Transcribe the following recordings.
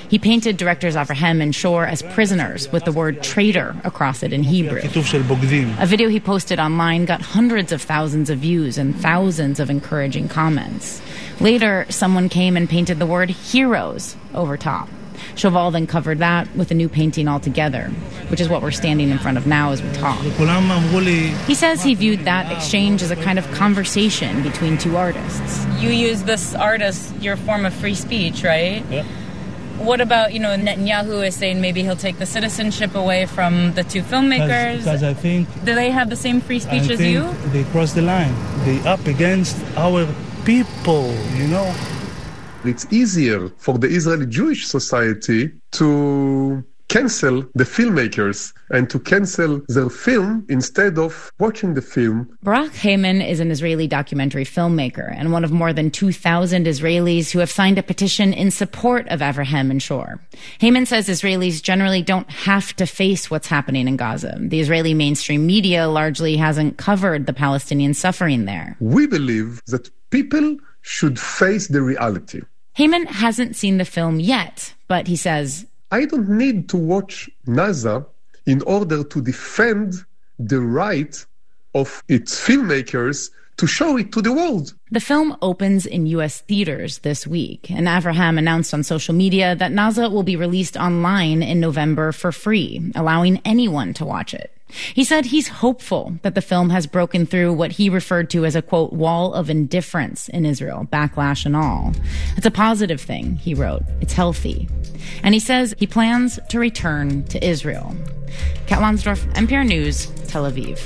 He painted directors Avraham and Shor as prisoners with the word traitor across it in Hebrew. A video he posted online got hundreds of thousands of views and thousands of encouraging comments. Later, someone came and painted the word heroes over top. Shoval then covered that with a new painting altogether, which is what we're standing in front of now as we talk. He says he viewed that exchange as a kind of conversation between two artists. You use this art as your form of free speech, right? Yeah. What about, Netanyahu is saying maybe he'll take the citizenship away from the two filmmakers? Because I think... Do they have the same free speech as you? They cross the line. They up against our people, It's easier for the Israeli Jewish society to cancel the filmmakers and to cancel their film instead of watching the film. Barak Heyman is an Israeli documentary filmmaker and one of more than 2,000 Israelis who have signed a petition in support of Avraham and Shor. Heyman says Israelis generally don't have to face what's happening in Gaza. The Israeli mainstream media largely hasn't covered the Palestinian suffering there. We believe that people should face the reality. Heyman hasn't seen the film yet, but he says, I don't need to watch NASA in order to defend the right of its filmmakers to show it to the world. The film opens in U.S. theaters this week, and Avraham announced on social media that Naza will be released online in November for free, allowing anyone to watch it. He said he's hopeful that the film has broken through what he referred to as a, quote, wall of indifference in Israel, backlash and all. It's a positive thing, he wrote. It's healthy. And he says he plans to return to Israel. Kat Lonsdorf, NPR News, Tel Aviv.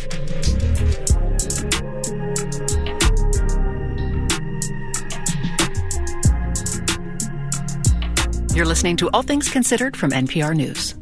You're listening to All Things Considered from NPR News.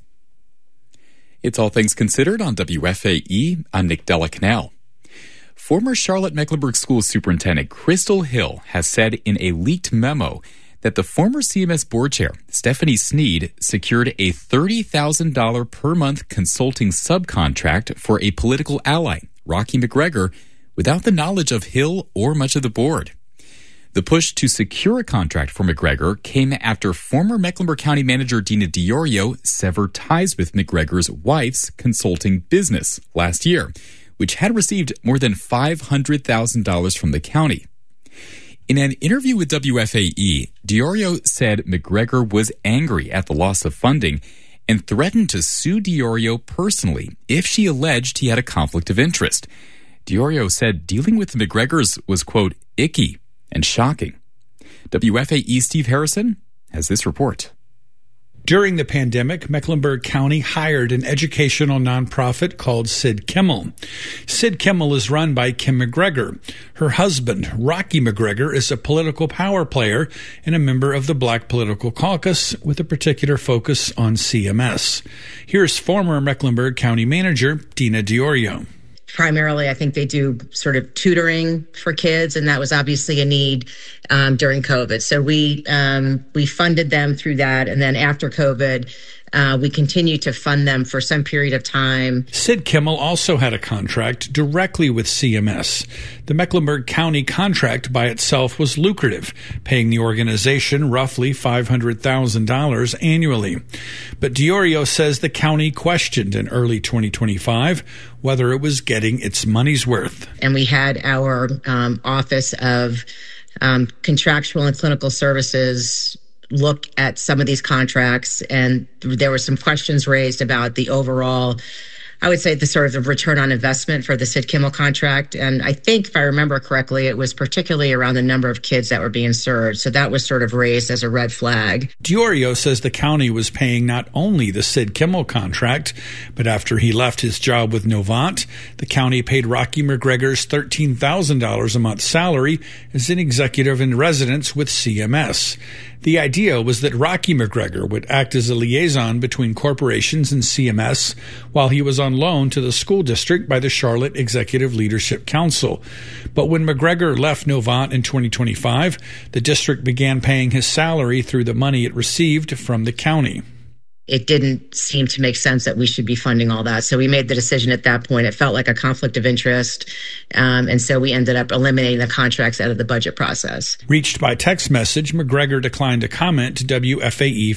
It's All Things Considered on WFAE. I'm Nick Della Canal. Former Charlotte-Mecklenburg School Superintendent Crystal Hill has said in a leaked memo that the former CMS board chair, Stephanie Sneed, secured a $30,000 per month consulting subcontract for a political ally, Rocky McGregor, without the knowledge of Hill or much of the board. The push to secure a contract for McGregor came after former Mecklenburg County Manager Dina Diorio severed ties with McGregor's wife's consulting business last year, which had received more than $500,000 from the county. In an interview with WFAE, Diorio said McGregor was angry at the loss of funding and threatened to sue Diorio personally if she alleged he had a conflict of interest. Diorio said dealing with the McGregors was, quote, icky and shocking. WFAE Steve Harrison has this report. During the pandemic, Mecklenburg County hired an educational nonprofit called Sid Kimmel. Sid Kimmel is run by Kim McGregor. Her husband, Rocky McGregor, is a political power player and a member of the Black Political Caucus with a particular focus on CMS. Here's former Mecklenburg County Manager Dina Diorio. Primarily, I think they do sort of tutoring for kids, and that was obviously a need during COVID. So we funded them through that, and then after COVID, we continued to fund them for some period of time. Sid Kimmel also had a contract directly with CMS. The Mecklenburg County contract by itself was lucrative, paying the organization roughly $500,000 annually. But Diorio says the county questioned in early 2025 whether it was getting its money's worth. And we had our Office of Contractual and Clinical Services look at some of these contracts, and there were some questions raised about the overall, I would say, the sort of the return on investment for the Sid Kimmel contract. And I think, if I remember correctly, it was particularly around the number of kids that were being served. So that was sort of raised as a red flag. Diorio says the county was paying not only the Sid Kimmel contract, but after he left his job with Novant, the county paid Rocky McGregor's $13,000 a month salary as an executive in residence with CMS. The idea was that Rocky McGregor would act as a liaison between corporations and CMS while he was on loan to the school district by the Charlotte Executive Leadership Council. But when McGregor left Novant in 2025, the district began paying his salary through the money it received from the county. It didn't seem to make sense that we should be funding all that. So we made the decision at that point. It felt like a conflict of interest. And so we ended up eliminating the contracts out of the budget process. Reached by text message, McGregor declined to comment to WFAE